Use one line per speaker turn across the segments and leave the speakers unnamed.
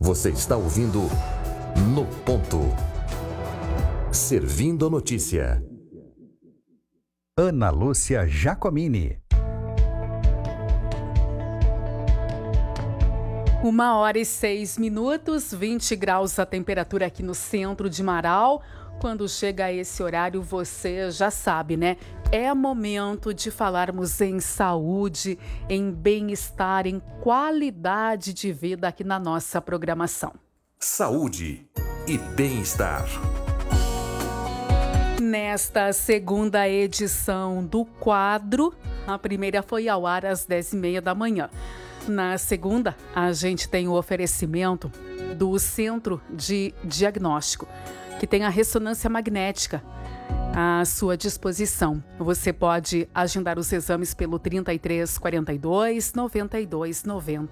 Você está ouvindo No Ponto. Servindo a notícia.
Ana Lúcia Giacomini.
1h06, 20 graus a temperatura aqui no centro de Marau. Quando chega esse horário, você já sabe, né? É momento de falarmos em saúde, em bem-estar, em qualidade de vida aqui na nossa programação.
Saúde e bem-estar.
Nesta segunda edição do quadro, a primeira foi ao ar às 10h30 da manhã. Na segunda, a gente tem o oferecimento do Centro de Diagnóstico, que tem a ressonância magnética à sua disposição. Você pode agendar os exames pelo 33 42 92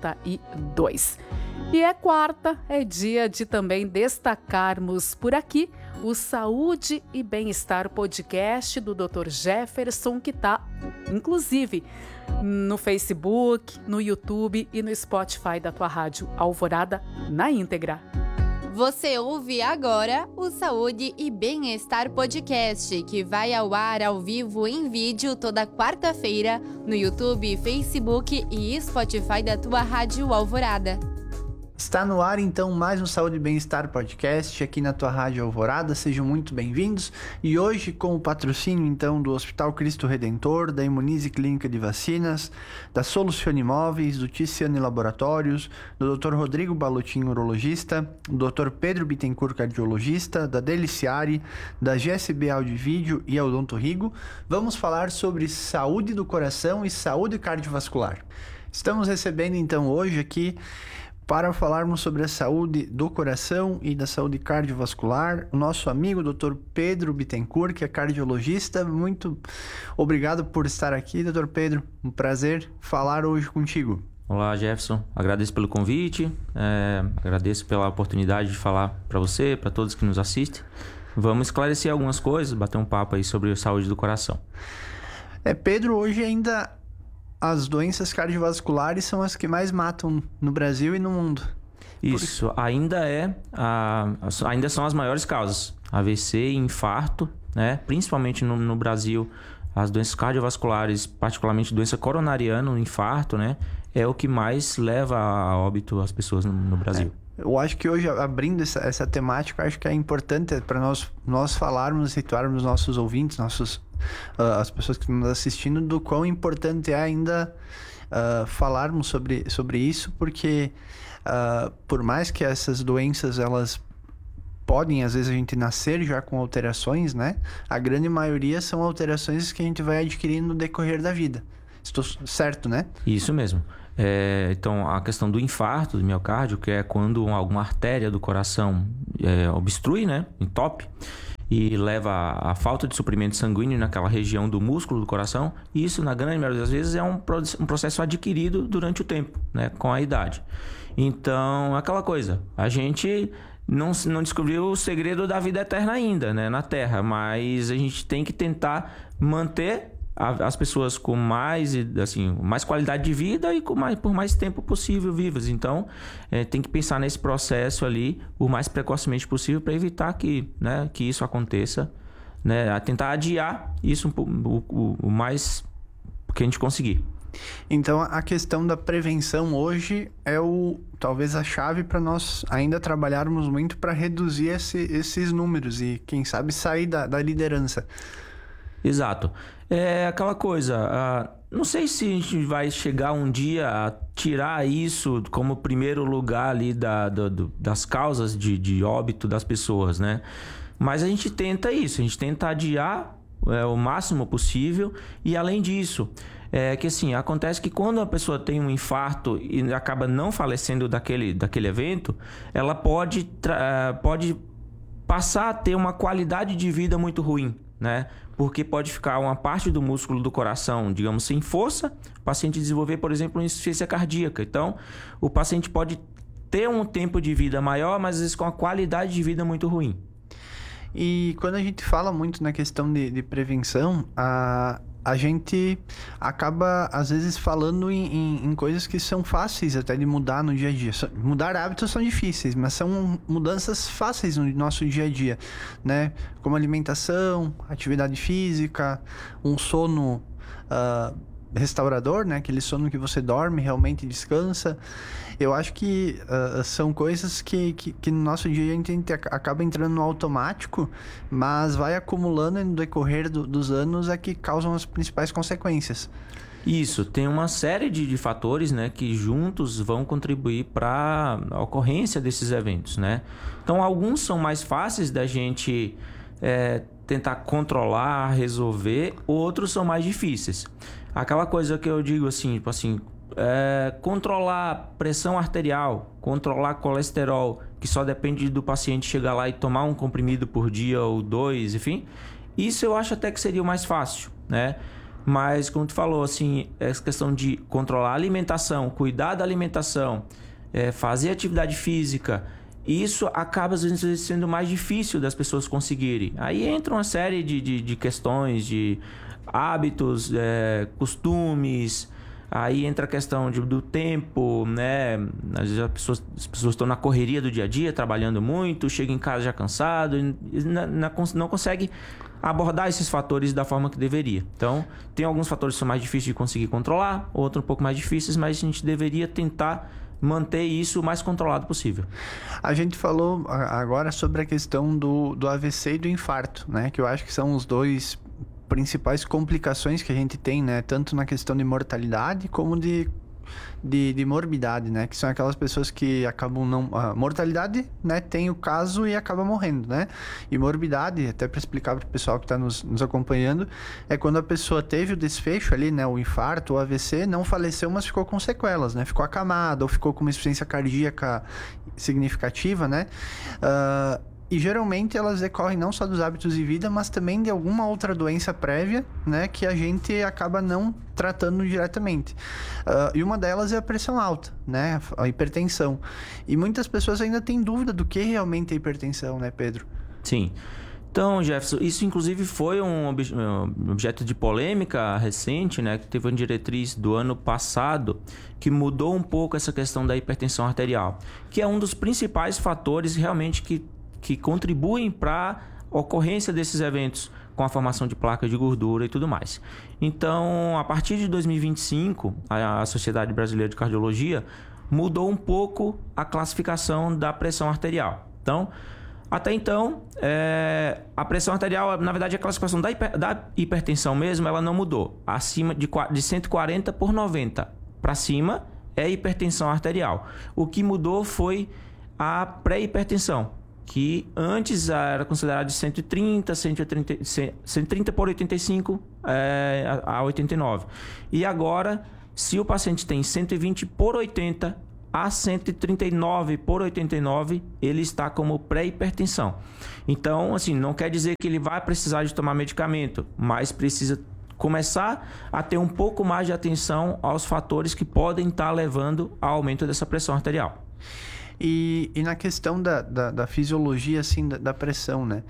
92. E é quarta, é dia de também destacarmos por aqui o Saúde e Bem-Estar podcast do Dr. Jefferson, que está, inclusive, no Facebook, no YouTube e no Spotify da tua rádio Alvorada na íntegra.
Você ouve agora o Saúde e Bem-Estar podcast, que vai ao ar ao vivo em vídeo toda quarta-feira no YouTube, Facebook e Spotify da tua rádio Alvorada.
Está no ar então mais um Saúde e Bem-Estar podcast aqui na tua rádio Alvorada, sejam muito bem-vindos. E hoje com o patrocínio então do Hospital Cristo Redentor, da Imunize Clínica de Vacinas, da Solucione Imóveis, do Ticiane Laboratórios, do Dr. Rodrigo Balotin, urologista, do Dr. Pedro Bittencourt, cardiologista, da Deliciare, da GSB Áudio e Vídeo e a Odonto Rigo, vamos falar sobre saúde do coração e saúde cardiovascular. Estamos recebendo então hoje aqui, para falarmos sobre a saúde do coração e da saúde cardiovascular, o nosso amigo Dr. Pedro Bittencourt, que é cardiologista. Muito obrigado por estar aqui, Dr. Pedro. Um prazer falar hoje contigo.
Olá, Jefferson. Agradeço pelo convite, agradeço pela oportunidade de falar para você, para todos que nos assistem. Vamos esclarecer algumas coisas, bater um papo aí sobre a saúde do coração.
Pedro, hoje ainda as doenças cardiovasculares são as que mais matam no Brasil e no mundo.
Isso, ainda são as maiores causas. AVC e infarto, né? Principalmente no Brasil, as doenças cardiovasculares, particularmente doença coronariana, o infarto, né? É o que mais leva a óbito as pessoas no Brasil.
Eu acho que hoje, abrindo essa temática, acho que é importante para nós falarmos, situarmos nossos ouvintes, as pessoas que estão nos assistindo, do quão importante é ainda falarmos sobre isso, porque por mais que essas doenças, elas podem, às vezes, a gente nascer já com alterações, né? A grande maioria são alterações que a gente vai adquirindo no decorrer da vida. Estou certo, né?
Isso mesmo. Então, a questão do infarto do miocárdio, que é quando alguma artéria do coração obstrui, né? Entope, e leva a falta de suprimento sanguíneo naquela região do músculo do coração. E isso, na grande maioria das vezes, é um processo adquirido durante o tempo, né? Com a idade. Então, aquela coisa, a gente não descobriu o segredo da vida eterna ainda, né? Na Terra, mas a gente tem que tentar manter as pessoas com mais qualidade de vida e por mais tempo possível vivas. Então, tem que pensar nesse processo ali o mais precocemente possível para evitar que isso aconteça, né? Tentar adiar isso o mais que a gente conseguir.
Então, a questão da prevenção hoje é talvez a chave para nós ainda trabalharmos muito para reduzir esses números e, quem sabe, sair da liderança.
Exato. É aquela coisa, não sei se a gente vai chegar um dia a tirar isso como primeiro lugar ali das causas de óbito das pessoas, né? Mas a gente tenta isso, a gente tenta adiar o máximo possível. E além disso, que assim, acontece que quando a pessoa tem um infarto e acaba não falecendo daquele evento, ela pode passar a ter uma qualidade de vida muito ruim, né? Porque pode ficar uma parte do músculo do coração, digamos, sem força, o paciente desenvolver, por exemplo, uma insuficiência cardíaca. Então, o paciente pode ter um tempo de vida maior, mas às vezes com uma qualidade de vida muito ruim.
E quando a gente fala muito na questão de prevenção, a gente acaba, às vezes, falando em coisas que são fáceis até de mudar no dia a dia. Mudar hábitos são difíceis, mas são mudanças fáceis no nosso dia a dia, né? Como alimentação, atividade física, um sono restaurador, né? Aquele sono que você dorme, realmente descansa. Eu acho que são coisas que no nosso dia a gente acaba entrando no automático, mas vai acumulando no decorrer dos anos que causam as principais consequências.
Isso, tem uma série de fatores, né, que juntos vão contribuir para a ocorrência desses eventos, né? Então, alguns são mais fáceis da gente tentar controlar, resolver, outros são mais difíceis. Aquela coisa que eu digo assim, tipo assim, controlar pressão arterial, controlar colesterol, que só depende do paciente chegar lá e tomar um comprimido por dia ou 2, enfim, isso eu acho até que seria o mais fácil, né? Mas, como tu falou, assim, essa questão de controlar a alimentação, cuidar da alimentação, fazer atividade física, isso acaba às vezes sendo mais difícil das pessoas conseguirem. Aí entra uma série de questões, de hábitos, costumes. Aí entra a questão do tempo, né? Às vezes as pessoas estão na correria do dia a dia, trabalhando muito, chegam em casa já cansado e não consegue abordar esses fatores da forma que deveria. Então, tem alguns fatores que são mais difíceis de conseguir controlar, outros um pouco mais difíceis, mas a gente deveria tentar manter isso o mais controlado possível.
A gente falou agora sobre a questão do AVC e do infarto, né? Que eu acho que são os dois principais complicações que a gente tem, né? Tanto na questão de mortalidade como de morbidade, né? Que são aquelas pessoas que acabam não... A mortalidade, né? Tem o caso e acaba morrendo, né? E morbidade, até para explicar para o pessoal que está nos acompanhando, é quando a pessoa teve o desfecho ali, né? O infarto, o AVC, não faleceu, mas ficou com sequelas, né? Ficou acamada ou ficou com uma insuficiência cardíaca significativa, né? E geralmente elas decorrem não só dos hábitos de vida, mas também de alguma outra doença prévia, né, que a gente acaba não tratando diretamente. E uma delas é a pressão alta, né, a hipertensão. E muitas pessoas ainda têm dúvida do que realmente é hipertensão, né, Pedro?
Sim. Então, Jefferson, isso inclusive foi um objeto de polêmica recente, né, que teve uma diretriz do ano passado que mudou um pouco essa questão da hipertensão arterial, que é um dos principais fatores realmente que contribuem para a ocorrência desses eventos com a formação de placas de gordura e tudo mais. Então, a partir de 2025, a Sociedade Brasileira de Cardiologia mudou um pouco a classificação da pressão arterial. Então, até então, a pressão arterial, na verdade, a classificação da hipertensão mesmo, ela não mudou. Acima de 140 por 90 para cima é hipertensão arterial. O que mudou foi a pré-hipertensão, que antes era considerado de 130 por 85 a 89. E agora, se o paciente tem 120 por 80 a 139 por 89, ele está como pré-hipertensão. Então, assim, não quer dizer que ele vai precisar de tomar medicamento, mas precisa começar a ter um pouco mais de atenção aos fatores que podem estar levando ao aumento dessa pressão arterial.
E na questão da fisiologia, assim, da pressão, né?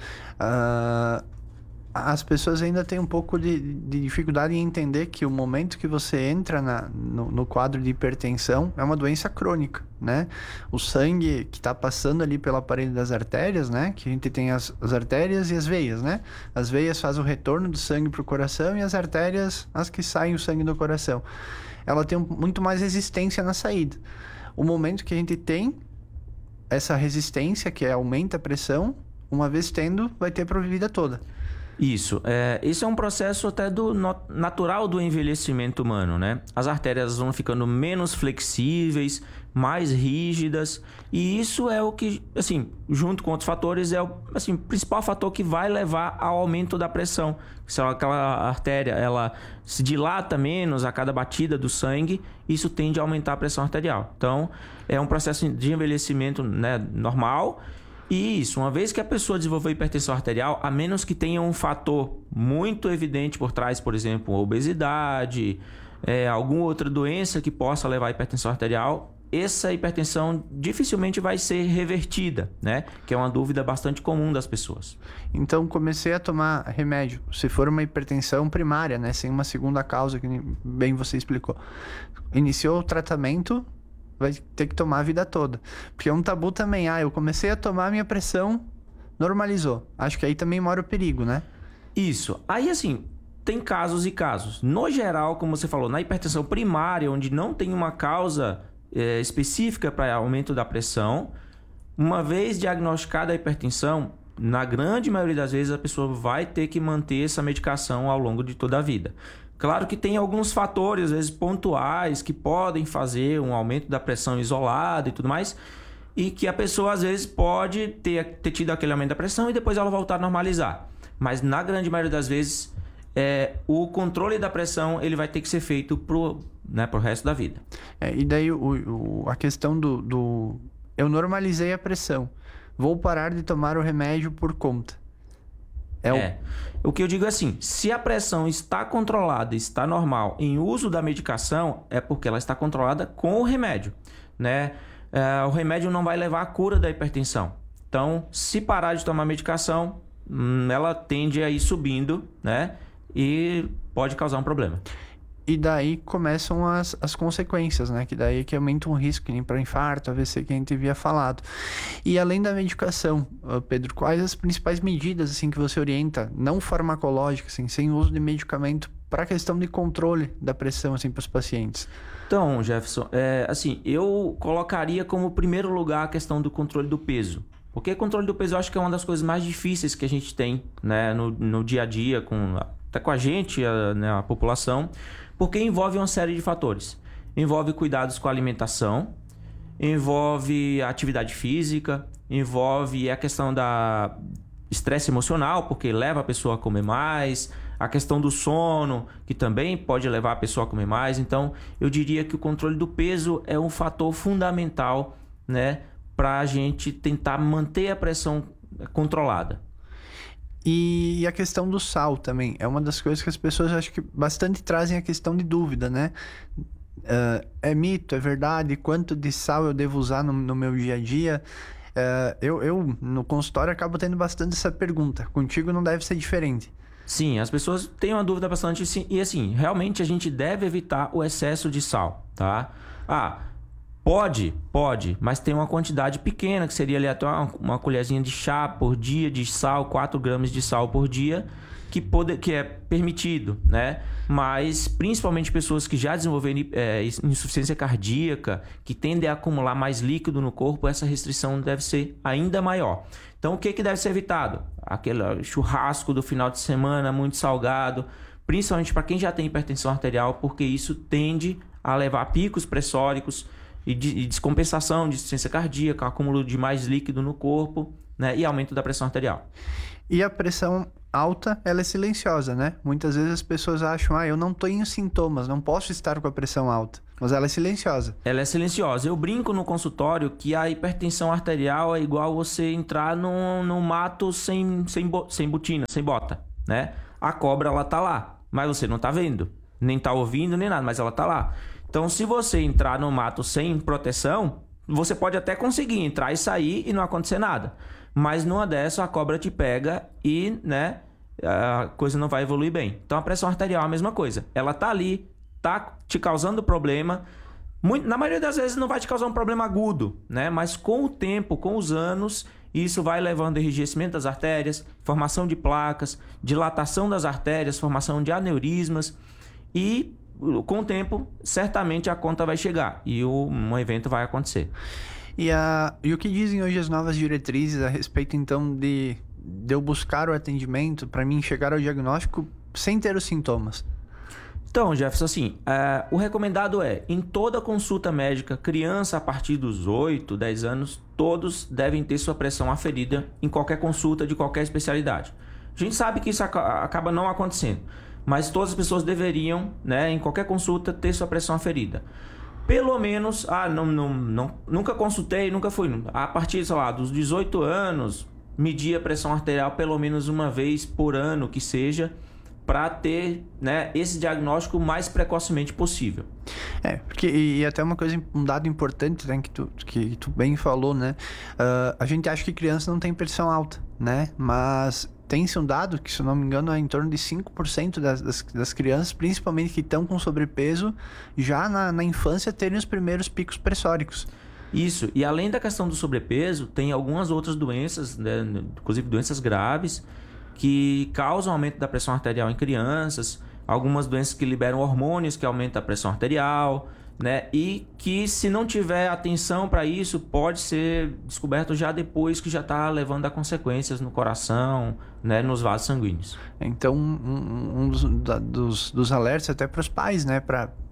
As pessoas ainda têm um pouco de dificuldade em entender que o momento que você entra no quadro de hipertensão é uma doença crônica, né? O sangue que está passando ali pelo aparelho das artérias, né? Que a gente tem as artérias e as veias, né? As veias fazem o retorno do sangue para o coração e as artérias, as que saem o sangue do coração. Ela tem muito mais resistência na saída. O momento que a gente tem essa resistência, que aumenta a pressão, uma vez tendo, vai ter para a vida toda.
Isso. Esse é um processo até natural do envelhecimento humano, né? As artérias vão ficando menos flexíveis, mais rígidas, e isso é o que, assim, junto com outros fatores, é o principal fator que vai levar ao aumento da pressão. Se aquela artéria ela se dilata menos a cada batida do sangue, isso tende a aumentar a pressão arterial. Então, é um processo de envelhecimento, né, normal. E isso, uma vez que a pessoa desenvolveu hipertensão arterial, a menos que tenha um fator muito evidente por trás, por exemplo, obesidade, alguma outra doença que possa levar à hipertensão arterial, essa hipertensão dificilmente vai ser revertida, né? Que é uma dúvida bastante comum das pessoas.
Então, comecei a tomar remédio. Se for uma hipertensão primária, né? Sem uma segunda causa, que bem você explicou. Iniciou o tratamento, vai ter que tomar a vida toda. Porque é um tabu também. Eu comecei a tomar, minha pressão normalizou. Acho que aí também mora o perigo, né?
Isso. Aí, assim, tem casos e casos. No geral, como você falou, na hipertensão primária, onde não tem uma causa específica para aumento da pressão, uma vez diagnosticada a hipertensão, na grande maioria das vezes a pessoa vai ter que manter essa medicação ao longo de toda a vida. Claro que tem alguns fatores, às vezes pontuais, que podem fazer um aumento da pressão isolado e tudo mais, e que a pessoa às vezes pode ter tido aquele aumento da pressão e depois ela voltar a normalizar. Mas na grande maioria das vezes, o controle da pressão ele vai ter que ser feito pro resto da vida.
E daí a questão eu normalizei a pressão, vou parar de tomar o remédio por conta.
O que eu digo é assim, se a pressão está controlada, está normal em uso da medicação, é porque ela está controlada com o remédio, né? O remédio não vai levar à cura da hipertensão. Então, se parar de tomar medicação, ela tende a ir subindo, né? E pode causar um problema.
E daí começam as consequências, né? Que daí que aumenta um risco, que nem para infarto, AVC, que a gente havia falado. E além da medicação, Pedro, quais as principais medidas assim que você orienta, não farmacológicas, assim, sem uso de medicamento, para a questão de controle da pressão assim, para os pacientes?
Então, Jefferson, eu colocaria como primeiro lugar a questão do controle do peso. Porque controle do peso eu acho que é uma das coisas mais difíceis que a gente tem, né, no dia a dia, até com a gente, a população, porque envolve uma série de fatores. Envolve cuidados com a alimentação, envolve a atividade física, envolve a questão da estresse emocional, porque leva a pessoa a comer mais, a questão do sono, que também pode levar a pessoa a comer mais. Então, eu diria que o controle do peso é um fator fundamental, né, para a gente tentar manter a pressão controlada.
E a questão do sal também é uma das coisas que as pessoas acho que bastante trazem a questão de dúvida, né? É mito, é verdade? Quanto de sal eu devo usar no meu dia a dia? Eu no consultório acabo tendo bastante essa pergunta. Contigo não deve ser diferente.
Sim, as pessoas têm uma dúvida bastante, e assim, realmente a gente deve evitar o excesso de sal, tá? Pode, mas tem uma quantidade pequena, que seria ali até uma colherzinha de chá por dia de sal, 4 gramas de sal por dia, que é permitido, né? Mas principalmente pessoas que já desenvolveram insuficiência cardíaca, que tendem a acumular mais líquido no corpo, essa restrição deve ser ainda maior. Então, o que deve ser evitado? Aquele churrasco do final de semana, muito salgado, principalmente para quem já tem hipertensão arterial, porque isso tende a levar a picos pressóricos, e descompensação de insuficiência cardíaca, acúmulo de mais líquido no corpo, né? E aumento da pressão arterial.
E a pressão alta, ela é silenciosa, né? Muitas vezes as pessoas acham, eu não tenho sintomas, não posso estar com a pressão alta. Mas ela é silenciosa.
Ela é silenciosa. Eu brinco no consultório que a hipertensão arterial é igual você entrar num mato sem botina, sem bota, né? A cobra, ela tá lá, mas você não tá vendo, nem tá ouvindo, nem nada, mas ela tá lá. Então, se você entrar no mato sem proteção, você pode até conseguir entrar e sair e não acontecer nada. Mas numa dessas, a cobra te pega e, né, a coisa não vai evoluir bem. Então, a pressão arterial é a mesma coisa. Ela tá ali, tá te causando problema. Na maioria das vezes não vai te causar um problema agudo, né? Mas com o tempo, com os anos, isso vai levando ao enrijecimento das artérias, formação de placas, dilatação das artérias, formação de aneurismas e com o tempo, certamente a conta vai chegar e um evento vai acontecer.
E o que dizem hoje as novas diretrizes a respeito, então, de eu buscar o atendimento para mim chegar ao diagnóstico sem ter os sintomas?
Então, Jefferson, assim, o recomendado em toda consulta médica, criança a partir dos 8, 10 anos, todos devem ter sua pressão aferida em qualquer consulta de qualquer especialidade. A gente sabe que isso acaba não acontecendo, mas todas as pessoas deveriam, né, em qualquer consulta, ter sua pressão aferida. Pelo menos, nunca consultei, nunca fui. A partir, sei lá, dos 18 anos, medir a pressão arterial pelo menos uma vez por ano, que seja, para ter, né, esse diagnóstico o mais precocemente possível.
Porque e até um dado importante, né, que tu bem falou, né? A gente acha que criança não tem pressão alta, né? Mas tem-se um dado que, se eu não me engano, é em torno de 5% das crianças, principalmente que estão com sobrepeso, já na infância terem os primeiros picos pressóricos.
Isso, e além da questão do sobrepeso, tem algumas outras doenças, né, inclusive doenças graves, que causam aumento da pressão arterial em crianças, algumas doenças que liberam hormônios que aumentam a pressão arterial, né? E que, se não tiver atenção para isso, pode ser descoberto já depois que já está levando a consequências no coração, né? Nos vasos sanguíneos.
Então, um dos alertas até para os pais, né?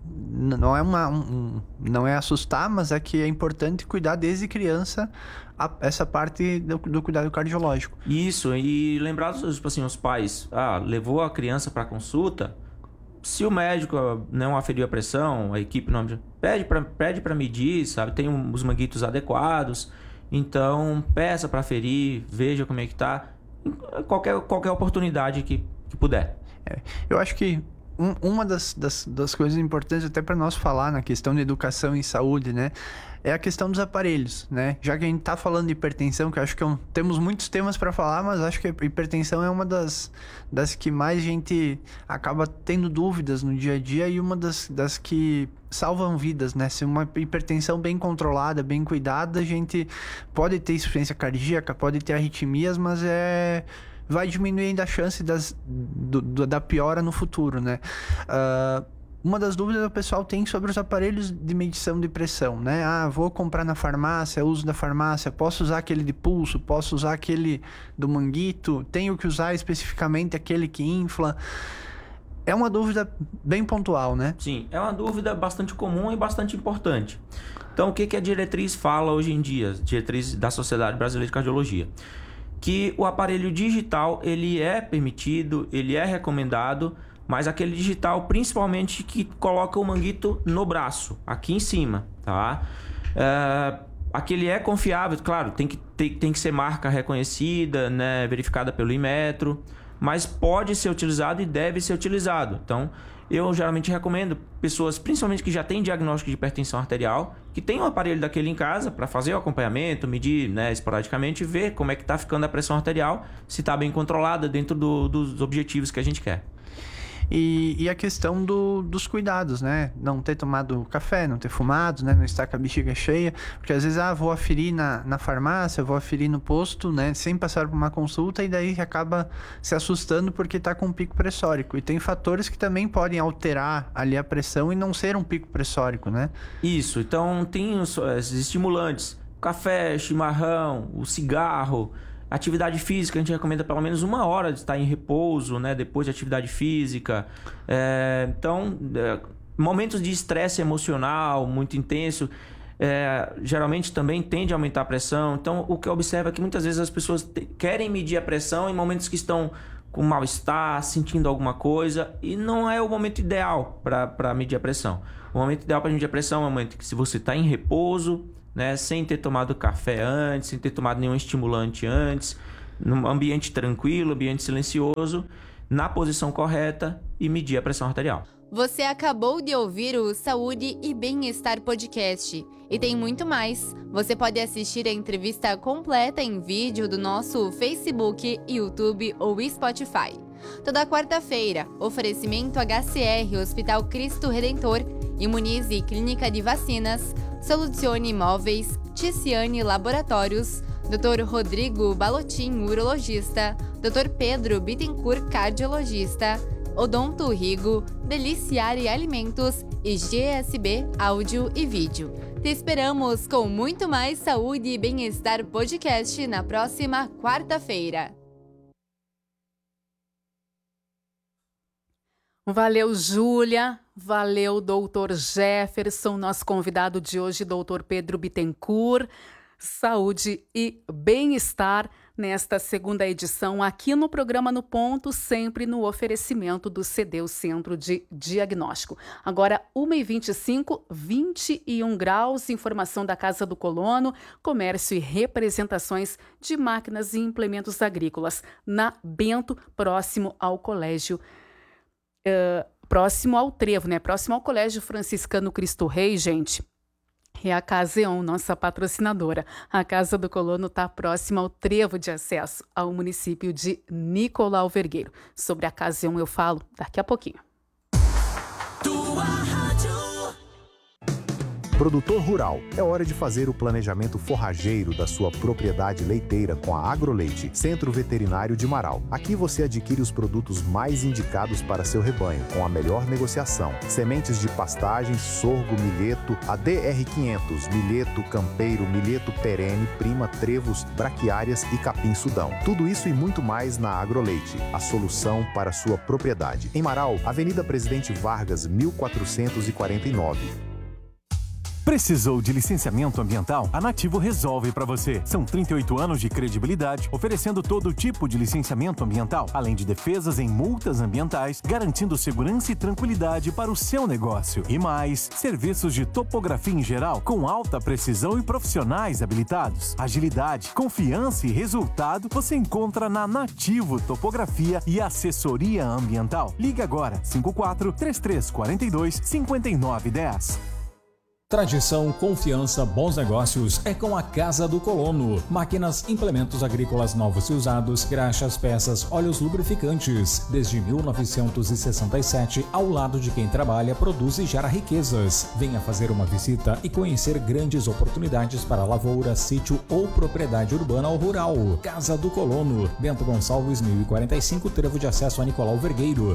Não é assustar, mas é que é importante cuidar desde criança essa parte do cuidado cardiológico.
Isso, e lembrar, tipo assim, os pais, levou a criança para consulta, se o médico não aferiu a pressão, a equipe não pede para medir, sabe? Tem os manguitos adequados, então peça para aferir, veja como é que tá, qualquer oportunidade que puder.
Eu acho que uma das coisas importantes até para nós falar na questão de educação em saúde, né, é a questão dos aparelhos, né? Já que a gente tá falando de hipertensão, que eu acho que temos muitos temas para falar, mas acho que a hipertensão é uma das que mais a gente acaba tendo dúvidas no dia a dia e uma das que salvam vidas, né? Se uma hipertensão bem controlada, bem cuidada, a gente pode ter insuficiência cardíaca, pode ter arritmias, mas vai diminuir ainda a chance da piora no futuro, né? Uma das dúvidas que o pessoal tem sobre os aparelhos de medição de pressão, né? Vou comprar na farmácia, uso da farmácia, posso usar aquele de pulso, posso usar aquele do manguito, tenho que usar especificamente aquele que infla. É uma dúvida bem pontual, né?
Sim, é uma dúvida bastante comum e bastante importante. Então, o que a diretriz fala hoje em dia, diretriz da Sociedade Brasileira de Cardiologia? Que o aparelho digital, ele é permitido, ele é recomendado, mas aquele digital, principalmente, que coloca o manguito no braço, aqui em cima, tá? Aquele é confiável, claro, tem que ser marca reconhecida, né, verificada pelo Inmetro, mas pode ser utilizado e deve ser utilizado. Então, eu geralmente recomendo pessoas, principalmente que já têm diagnóstico de hipertensão arterial, que tem um aparelho daquele em casa para fazer o acompanhamento, medir, né, esporadicamente, ver como é que está ficando a pressão arterial, se está bem controlada dentro dos objetivos que a gente quer.
E a questão dos cuidados, né? Não ter tomado café, não ter fumado, né? Não estar com a bexiga cheia. Porque às vezes, vou aferir na farmácia, vou aferir no posto, né? Sem passar por uma consulta, e daí acaba se assustando porque está com um pico pressórico. E tem fatores que também podem alterar ali a pressão e não ser um pico pressórico, né?
Isso, então tem esses estimulantes. Café, chimarrão, o cigarro... Atividade física, a gente recomenda pelo menos 1 hora de estar em repouso, né? Depois de atividade física. Momentos de estresse emocional muito intenso, geralmente também tende a aumentar a pressão. Então, o que eu observo é que muitas vezes as pessoas querem medir a pressão em momentos que estão com mal-estar, sentindo alguma coisa, e não é o momento ideal para medir a pressão. O momento ideal para medir a pressão é o momento que, se você está em repouso, né, sem ter tomado café antes, sem ter tomado nenhum estimulante antes, num ambiente tranquilo, ambiente silencioso, na posição correta, e medir a pressão arterial.
Você acabou de ouvir o Saúde e Bem-Estar Podcast. E tem muito mais. Você pode assistir a entrevista completa em vídeo do nosso Facebook, YouTube ou Spotify. Toda quarta-feira, oferecimento HCR Hospital Cristo Redentor, Imunize Clínica de Vacinas, Solucione Imóveis, Ticiane Laboratórios, Dr. Rodrigo Balotin, urologista, Dr. Pedro Bittencourt, cardiologista, Odonto Rigo, Deliciare Alimentos e GSB Áudio e Vídeo. Te esperamos com muito mais Saúde e Bem-Estar Podcast na próxima quarta-feira.
Valeu, Júlia. Valeu, doutor Jefferson, nosso convidado de hoje, doutor Pedro Bittencourt. Saúde e bem-estar nesta segunda edição aqui no programa No Ponto, sempre no oferecimento do CDU Centro de Diagnóstico. Agora, 1h25, 21 graus, informação da Casa do Colono, comércio e representações de máquinas e implementos agrícolas, na Bento, próximo ao Colégio próximo ao Trevo, né? Próximo ao Colégio Franciscano Cristo Rei, gente. É a Caseon, nossa patrocinadora. A Casa do Colono está próxima ao trevo de acesso ao município de Nicolau Vergueiro. Sobre a Caseon eu falo daqui a pouquinho.
Produtor rural, é hora de fazer o planejamento forrageiro da sua propriedade leiteira com a Agroleite, Centro Veterinário de Marau. Aqui você adquire os produtos mais indicados para seu rebanho, com a melhor negociação. Sementes de pastagem, sorgo, milheto, a DR500, milheto campeiro, milheto perene, prima, trevos, braquiárias e capim-sudão. Tudo isso e muito mais na Agroleite, a solução para sua propriedade. Em Marau, Avenida Presidente Vargas, 1449.
Precisou de licenciamento ambiental? A Nativo resolve para você. São 38 anos de credibilidade, oferecendo todo tipo de licenciamento ambiental, além de defesas em multas ambientais, garantindo segurança e tranquilidade para o seu negócio. E mais, serviços de topografia em geral, com alta precisão e profissionais habilitados. Agilidade, confiança e resultado você encontra na Nativo Topografia e Assessoria Ambiental. Ligue agora, 54 3342 5910.
Tradição, confiança, bons negócios é com a Casa do Colono. Máquinas, implementos agrícolas novos e usados, graxas, peças, óleos lubrificantes. Desde 1967, ao lado de quem trabalha, produz e gera riquezas. Venha fazer uma visita e conhecer grandes oportunidades para lavoura, sítio ou propriedade urbana ou rural. Casa do Colono, Bento Gonçalves, 1045, trevo de acesso a Nicolau Vergueiro,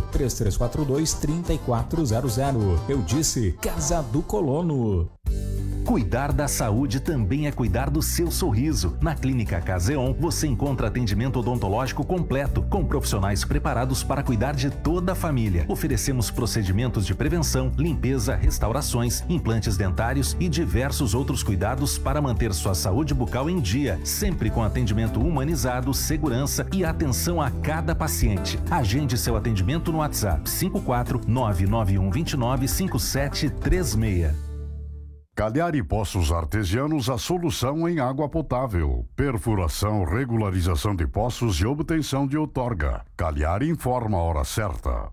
3342-3400. Eu disse Casa do Colono.
Cuidar da saúde também é cuidar do seu sorriso. Na Clínica Caseon, você encontra atendimento odontológico completo, com profissionais preparados para cuidar de toda a família. Oferecemos procedimentos de prevenção, limpeza, restaurações, implantes dentários e diversos outros cuidados para manter sua saúde bucal em dia, sempre com atendimento humanizado, segurança e atenção a cada paciente. Agende seu atendimento no WhatsApp 54991295736.
Cagliari Poços Artesianos, a solução em água potável. Perfuração, regularização de poços e obtenção de outorga. Cagliari informa a hora certa.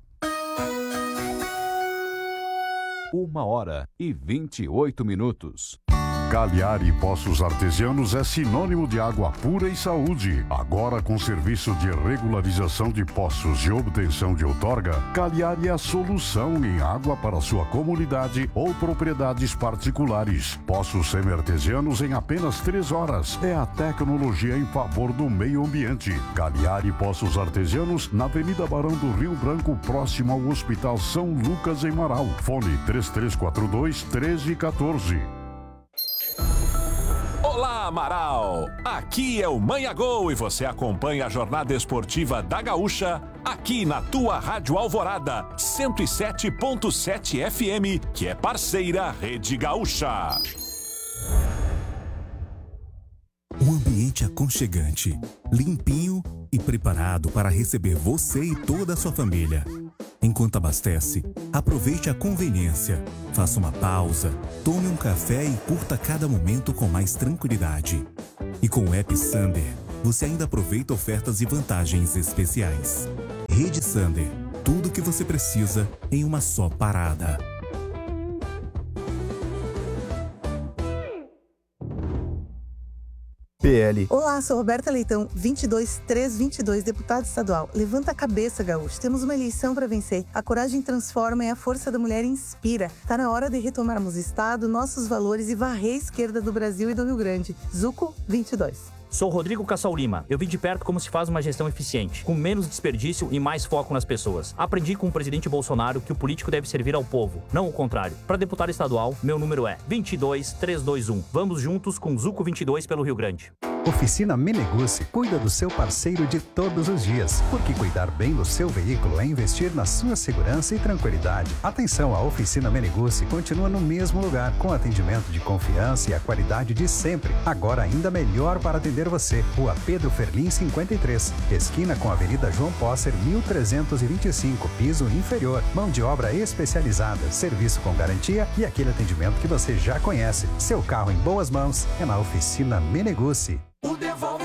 1h28.
Cagliari Poços Artesianos é sinônimo de água pura e saúde. Agora com serviço de regularização de poços e obtenção de outorga, Cagliari é a solução em água para sua comunidade ou propriedades particulares. Poços semi-artesianos em apenas 3 horas. É a tecnologia em favor do meio ambiente. Cagliari Poços Artesianos, na Avenida Barão do Rio Branco, próximo ao Hospital São Lucas, em Marau. Fone 3342-1314.
Olá, Marau! Aqui é o Manha Gol e você acompanha a jornada esportiva da Gaúcha aqui na tua Rádio Alvorada, 107.7 FM, que é parceira Rede Gaúcha.
Um ambiente aconchegante, limpinho e preparado para receber você e toda a sua família. Enquanto abastece, aproveite a conveniência, faça uma pausa, tome um café e curta cada momento com mais tranquilidade. E com o app Sander, você ainda aproveita ofertas e vantagens especiais. Rede Sander, tudo o que você precisa em uma só parada.
PL.
Olá, sou Roberta Leitão, 22322, deputada estadual. Levanta a cabeça, gaúcho. Temos uma eleição para vencer. A coragem transforma e a força da mulher inspira. Tá na hora de retomarmos o Estado, nossos valores e varrer a esquerda do Brasil e do Rio Grande. Zuco 22.
Sou Rodrigo Cassal Lima. Eu vi de perto como se faz uma gestão eficiente, com menos desperdício e mais foco nas pessoas. Aprendi com o presidente Bolsonaro que o político deve servir ao povo, não o contrário. Para deputado estadual, meu número é 22321. Vamos juntos com Zuco 22 pelo Rio Grande.
Oficina Menegucci cuida do seu parceiro de todos os dias, porque cuidar bem do seu veículo é investir na sua segurança e tranquilidade. Atenção, a Oficina Menegucci continua no mesmo lugar, com atendimento de confiança e a qualidade de sempre. Agora ainda melhor para atender você. Rua Pedro Ferlim 53, esquina com a Avenida João Posser 1325, piso inferior. Mão de obra especializada, serviço com garantia e aquele atendimento que você já conhece. Seu carro em boas mãos é na Oficina Menegucci.